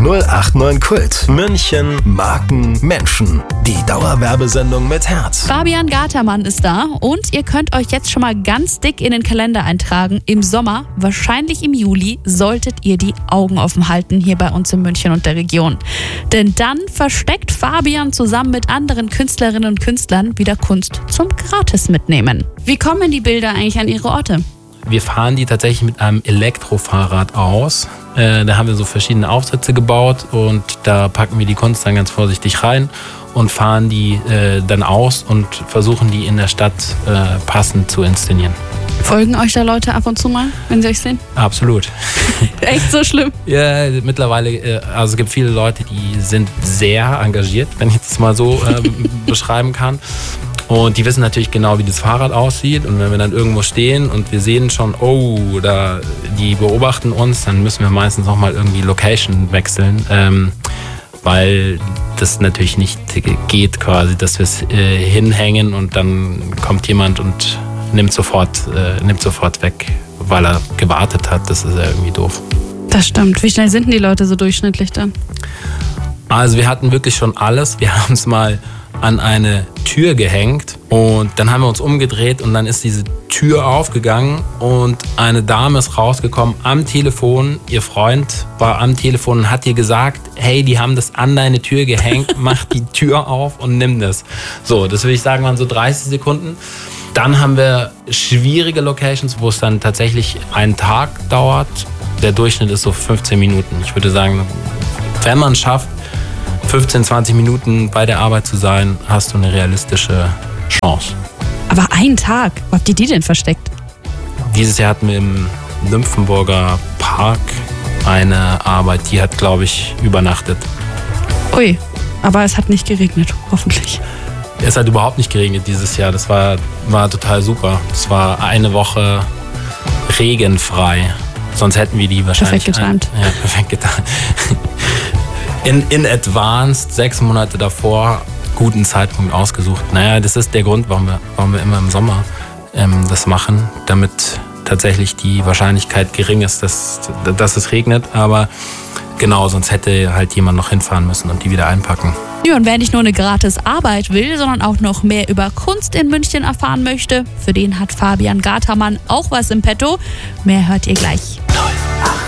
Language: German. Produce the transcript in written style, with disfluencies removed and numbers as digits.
089 Kult. München, Marken, Menschen. Die Dauerwerbesendung mit Herz. Fabian Gatermann ist da und ihr könnt euch jetzt schon mal ganz dick in den Kalender eintragen. Im Sommer, wahrscheinlich im Juli, solltet ihr die Augen offen halten hier bei uns in München und der Region. Denn dann versteckt Fabian zusammen mit anderen Künstlerinnen und Künstlern wieder Kunst zum Gratis mitnehmen. Wie kommen die Bilder eigentlich an ihre Orte? Wir fahren die tatsächlich mit einem Elektrofahrrad aus. Da haben wir so verschiedene Aufsätze gebaut und da packen wir die Kunst dann ganz vorsichtig rein und fahren die dann aus und versuchen die in der Stadt passend zu inszenieren. Folgen euch da Leute ab und zu mal, wenn sie euch sehen? Absolut. Echt so schlimm? Ja, mittlerweile, also es gibt viele Leute, die sind sehr engagiert, wenn ich das mal so beschreiben kann. Und die wissen natürlich genau, wie das Fahrrad aussieht. Und wenn wir dann irgendwo stehen und wir sehen schon, oh, die beobachten uns, dann müssen wir meistens auch mal irgendwie Location wechseln. Weil das natürlich nicht geht quasi, dass wir es hinhängen und dann kommt jemand und nimmt sofort weg, weil er gewartet hat. Das ist ja irgendwie doof. Das stimmt. Wie schnell sind denn die Leute so durchschnittlich dann? Also wir hatten wirklich schon alles. Wir haben es mal an eine Tür gehängt und dann haben wir uns umgedreht und dann ist diese Tür aufgegangen und eine Dame ist rausgekommen am Telefon. Ihr Freund war am Telefon und hat ihr gesagt, hey, die haben das an deine Tür gehängt, mach die Tür auf und nimm das. So, das würde ich sagen, waren so 30 Sekunden. Dann haben wir schwierige Locations, wo es dann tatsächlich einen Tag dauert. Der Durchschnitt ist so 15 Minuten. Ich würde sagen, wenn man es schafft, 15, 20 Minuten bei der Arbeit zu sein, hast du eine realistische Chance. Aber einen Tag? Wo habt ihr die denn versteckt? Dieses Jahr hatten wir im Nymphenburger Park eine Arbeit, die hat, glaube ich, übernachtet. Ui, aber es hat nicht geregnet, hoffentlich. Es hat überhaupt nicht geregnet dieses Jahr. Das war total super. Es war eine Woche regenfrei. Sonst hätten wir die wahrscheinlich... Perfekt getimt. Ja, perfekt getimt. In advanced 6 Monate davor guten Zeitpunkt ausgesucht. Naja, das ist der Grund, warum wir immer im Sommer das machen, damit tatsächlich die Wahrscheinlichkeit gering ist, dass es regnet. Aber genau, sonst hätte halt jemand noch hinfahren müssen und die wieder einpacken. Ja, und wer nicht nur eine gratis Arbeit will, sondern auch noch mehr über Kunst in München erfahren möchte, für den hat Fabian Gatermann auch was im Petto. Mehr hört ihr gleich.